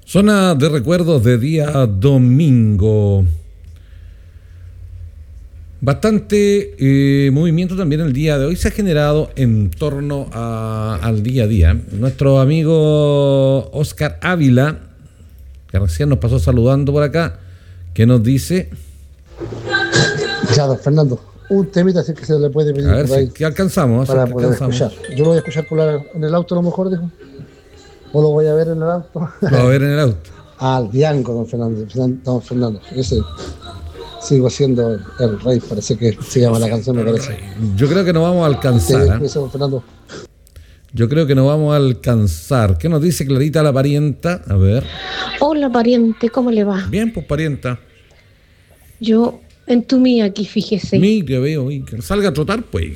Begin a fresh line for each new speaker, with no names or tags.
Zona de recuerdos de día domingo. Bastante movimiento también el día de hoy se ha generado en torno al día a día. Nuestro amigo Oscar Ávila, que recién nos pasó saludando por acá, que nos dice...
Ya, don Fernando, un temita así que se le puede pedir
a ver
por ahí
si que alcanzamos.
para
que
poder
alcanzamos.
escuchar. Yo lo voy a escuchar en el auto a lo mejor, dijo. O lo voy a ver en el auto.
Lo va a ver en el auto.
Al Diango, don Fernando. Ese sigo siendo el rey, parece que se llama la canción, me parece.
Yo creo que no vamos a alcanzar.
Sí, don Fernando.
Yo creo que no vamos a alcanzar. ¿Qué nos dice Clarita la parienta? A ver.
Hola pariente, ¿cómo le va?
Bien, pues parienta.
Yo entumí aquí, fíjese.
Mire, veo, que salga a trotar, pues.